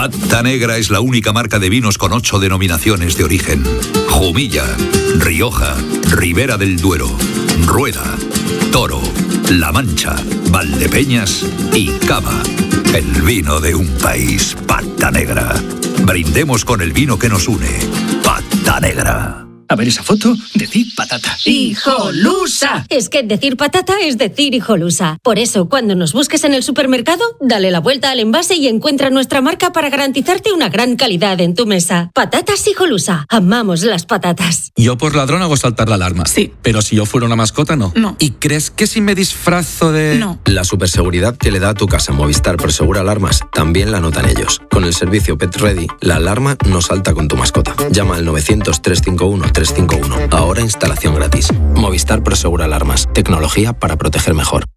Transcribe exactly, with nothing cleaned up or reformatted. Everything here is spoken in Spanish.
Pata Negra es la única marca de vinos con ocho denominaciones de origen. Jumilla, Rioja, Ribera del Duero, Rueda, Toro, La Mancha, Valdepeñas y Cava. El vino de un país. Pata Negra. Brindemos con el vino que nos une. Pata Negra. A ver esa foto, decir patata. ¡Hijolusa! Es que decir patata es decir hijolusa. Por eso, cuando nos busques en el supermercado, dale la vuelta al envase y encuentra nuestra marca para garantizarte una gran calidad en tu mesa. Patatas Hijolusa. Amamos las patatas. Yo por ladrón hago saltar la alarma. Sí. Pero si yo fuera una mascota, no. No. ¿Y crees que si me disfrazo de...? No. La superseguridad que le da a tu casa Movistar Prosegura Alarmas también la notan ellos. Con el servicio Pet Ready, la alarma no salta con tu mascota. Llama al novecientos, trescientos cincuenta y uno, trescientos cincuenta y uno. Ahora instalación gratis. Movistar Prosegura Alarmas. Tecnología para proteger mejor.